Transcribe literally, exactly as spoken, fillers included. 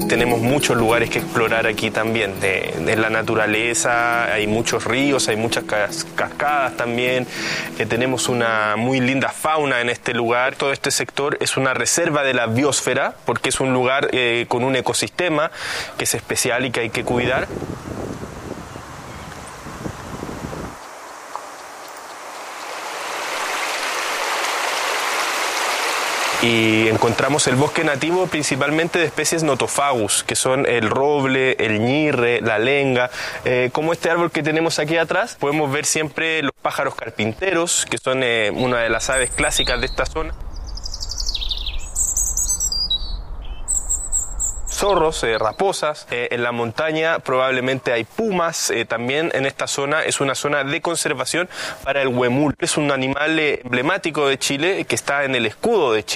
tenemos muchos lugares que explorar aquí también, de, de la naturaleza, hay muchos ríos, hay muchas cas cascadas también, eh, tenemos una muy linda fauna en este lugar. Todo este sector es una reserva de la biosfera, porque es un lugar eh, con un ecosistema que es especial y que hay que cuidar. Y encontramos el bosque nativo principalmente de especies Nothofagus, que son el roble, el ñirre, la lenga. Eh, como este árbol que tenemos aquí atrás, podemos ver siempre los pájaros carpinteros, que son eh, una de las aves clásicas de esta zona. Zorros, eh, raposas, eh, en la montaña probablemente hay pumas, eh, también en esta zona es una zona de conservación para el huemul. Es un animal eh, emblemático de Chile que está en el escudo de Chile.